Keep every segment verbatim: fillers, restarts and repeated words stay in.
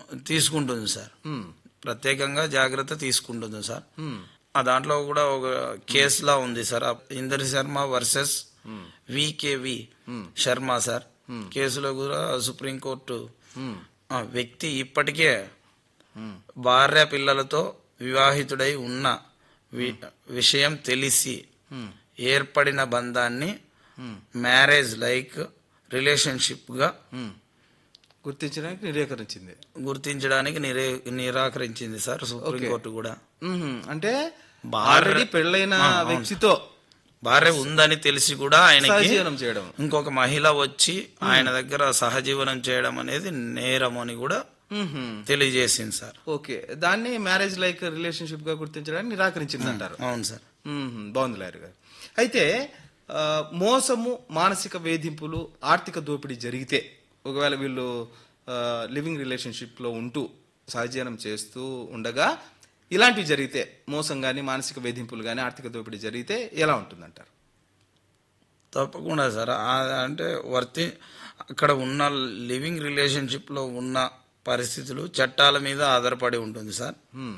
తీసుకుంటుంది సార్. ప్రత్యేకంగా జాగ్రత్త తీసుకుంటుంది సార్. ఆ దాంట్లో కూడా ఒక కేసులా ఉంది sir, Inder Sharma versus VKV Sharma sir. కేసులో కూడా సుప్రీంకోర్టు ఆ వ్యక్తి ఇప్పటికే భార్య పిల్లలతో వివాహితుడై ఉన్న విషయం తెలిసి ఏర్పడిన బంధాన్ని మ్యారేజ్ లైక్ రిలేషన్షిప్ గా గుర్తించడానికి నిరాకరించింది గుర్తించడానికి నిరాకరించింది సార్ సుప్రీంకోర్టు కూడా. అంటే ఆల్రెడీ పెళ్ళైన వ్యక్తితో భార్య ఉందని తెలిసి కూడా ఆయనకి చేయడం, ఇంకొక మహిళ వచ్చి ఆయన దగ్గర సహజీవనం చేయడం అనేది నేరం అని కూడా తెలియజేసింది సార్. ఓకే, దాన్ని మ్యారేజ్ లైక్ రిలేషన్షిప్ గా గుర్తించడానికి నిరాకరించింది అంటారు. అవును సార్. బాగుంది లాయర్ గారు. అయితే మోసము, మానసిక వేధింపులు, ఆర్థిక దోపిడీ జరిగితే, ఒకవేళ వీళ్ళు లివింగ్ రిలేషన్షిప్ లో ఉంటూ సహజీవనం చేస్తూ ఉండగా ఇలాంటివి జరిగితే, మోసం గానీ, మానసిక వేధింపులు గానీ, ఆర్థిక దోపిడీ జరిగితే ఎలా ఉంటుందంటారు? తప్పకుండా సార్. అంటే వర్తి అక్కడ ఉన్న లివింగ్ రిలేషన్షిప్ లో ఉన్న పరిస్థితులు చట్టాల మీద ఆధారపడి ఉంటుంది సార్.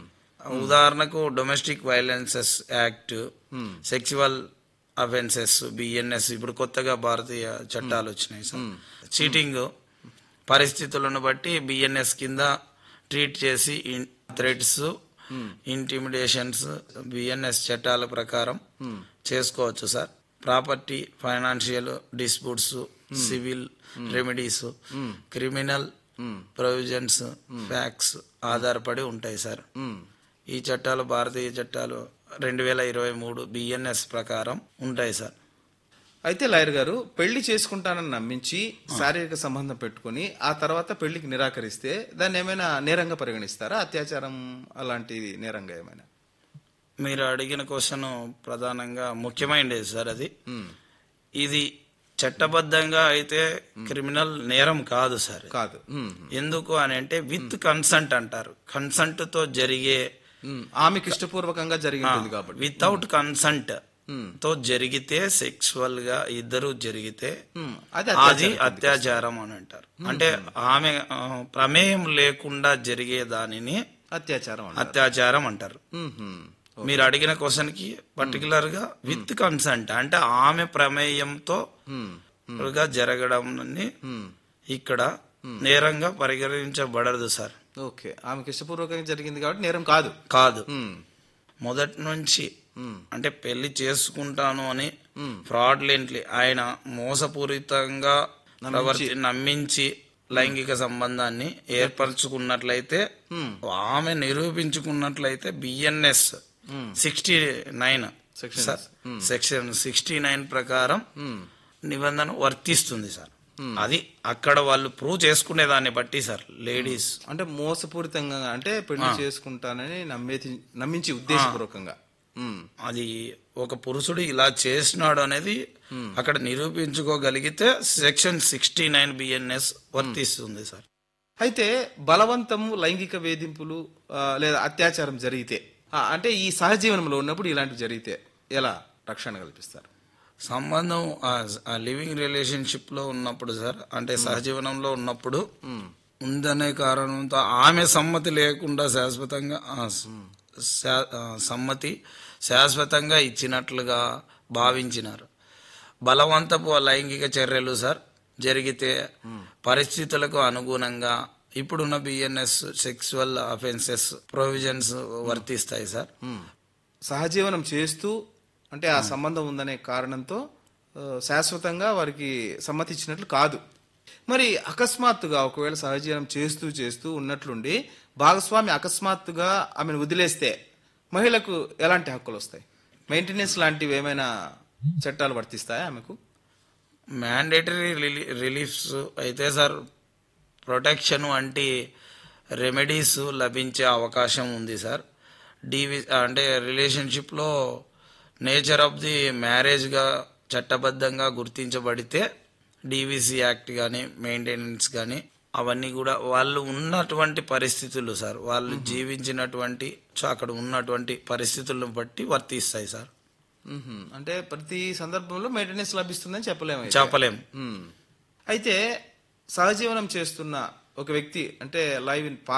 ఉదాహరణకు domestic violences act, sexual offences BNS, ఇప్పుడు కొత్తగా భారతీయ చట్టాలు వచ్చినాయి సార్. చీటింగ్ పరిస్థితులను బట్టి బిఎన్ఎస్ కింద ట్రీట్ చేసి థ్రెట్స్, ఇంటిమిడేషన్స్ బిఎన్ఎస్ చట్టాల ప్రకారం చేసుకోవచ్చు sir. Property, financial disputes, civil remedies, criminal provisions, facts ఆధారపడి ఉంటాయి సార్. ఈ చట్టాలు భారతీయ చట్టాలు రెండు వేల ఇరవై మూడు బిఎన్ఎస్ ప్రకారం ఉంటాయి సార్. అయితే లాయర్ గారు, పెళ్లి చేసుకుంటానని నమ్మించి శారీరక సంబంధం పెట్టుకుని ఆ తర్వాత పెళ్లికి నిరాకరిస్తే దాన్ని ఏమైనా నేరంగా పరిగణిస్తారా? అత్యాచారం అలాంటిది నేరంగా ఏమైనా? మీరు అడిగిన క్వశ్చన్ ప్రధానంగా ముఖ్యమైనది సార్. అది ఇది చట్టబద్ధంగా అయితే క్రిమినల్ నేరం కాదు సార్. కాదు. ఎందుకు అని అంటే విత్ కన్సెంట్ అంటారు. కన్సెంట్ తో జరిగే, ఆమెకి ఇష్టపూర్వకంగా జరిగింది కాబట్టి, వితౌట్ కన్సెంట్ తో జరిగితే, సెక్సువల్ గా ఇద్దరు జరిగితే అది అత్యాచారం అని అంటారు. అంటే ఆమె ప్రమేయం లేకుండా జరిగే దానిని అత్యాచారం అత్యాచారం అంటారు. మీరు అడిగిన క్వశ్చన్ కి పర్టికులర్ గా విత్ కన్సెంట్ అంటే ఆమె ప్రమేయంతో జరగడం ఇక్కడ నేరంగా పరిగణించబడదు సార్. ఓకే, ఆమెకి ఇష్టపూర్వకంగా జరిగింది కాబట్టి నేరం కాదు. కాదు. మొదటి నుంచి అంటే పెళ్లి చేసుకుంటాను అని ఫ్రాడ్లెంట్లీ ఆయన మోసపూరితంగా ప్రవర్తి నమ్మించి లైంగిక సంబంధాన్ని ఏర్పరచుకున్నట్లయితే, ఆమె నిరూపించుకున్నట్లయితే BNS sixty nine section sixty nine ప్రకారం నిబంధన వర్తిస్తుంది సార్. అది అక్కడ వాళ్ళు ప్రూవ్ చేసుకునే దాన్ని బట్టి సార్. లేడీస్ అంటే మోసపూరితంగా అంటే పెళ్లి చేసుకుంటానని నమ్మేది నమ్మించి ఉద్దేశపూర్వకంగా అది ఒక పురుషుడు ఇలా చేసినాడు అనేది అక్కడ నిరూపించుకోగలిగితే సెక్షన్ సిక్స్టీ నైన్ బిఎన్ఎస్ వర్తిస్తుంది సార్. అయితే బలవంతము, లైంగిక వేధింపులు లేదా అత్యాచారం జరిగితే, అంటే ఈ సహజీవనంలో ఉన్నప్పుడు ఇలాంటివి జరిగితే ఎలా రక్షణ కల్పిస్తారు? సంబంధం లివింగ్ రిలేషన్షిప్ లో ఉన్నప్పుడు సార్, అంటే సహజీవనంలో ఉన్నప్పుడు ఉందనే కారణంతో ఆమె సమ్మతి లేకుండా శాశ్వతంగా సమ్మతి శాశ్వతంగా ఇచ్చినట్లుగా భావించినారు. బలవంతపు లైంగిక చర్యలు సార్ జరిగితే పరిస్థితులకు అనుగుణంగా ఇప్పుడున్న బిఎన్ఎస్ సెక్సువల్ అఫెన్సెస్ ప్రొవిజన్స్ వర్తిస్తాయి సార్. సహజీవనం చేస్తూ అంటే ఆ సంబంధం ఉందనే కారణంతో శాశ్వతంగా వారికి సమ్మతి ఇచ్చినట్లు కాదు. మరి అకస్మాత్తుగా ఒకవేళ సహజీవనం చేస్తూ చేస్తూ ఉన్నట్లుండి భాగస్వామి అకస్మాత్తుగా ఆమెను వదిలేస్తే మహిళకు ఎలాంటి హక్కులు వస్తాయి? మెయింటెనెన్స్ లాంటివి ఏమైనా చట్టాలు వర్తిస్తాయా ఆమెకు? మ్యాండేటరీ రిలీఫ్స్ అయితే సార్ ప్రొటెక్షన్ వంటి రెమెడీస్ లభించే అవకాశం ఉంది సార్. డివి అంటే రిలేషన్షిప్లో నేచర్ ఆఫ్ ది మ్యారేజ్గా చట్టబద్ధంగా గుర్తించబడితే డివిసి యాక్ట్ కానీ, మెయింటెనెన్స్ కానీ అవన్నీ కూడా వాళ్ళు ఉన్నటువంటి పరిస్థితులు సార్, వాళ్ళు జీవించినటువంటి అక్కడ ఉన్నటువంటి పరిస్థితులను బట్టి వర్తిస్తాయి సార్. అంటే ప్రతి సందర్భంలో మెయింటెనెన్స్ లభిస్తుందని చెప్పలేము చెప్పలేము అయితే సహజీవనం చేస్తున్న ఒక వ్యక్తి అంటే లైవ్ ఇన్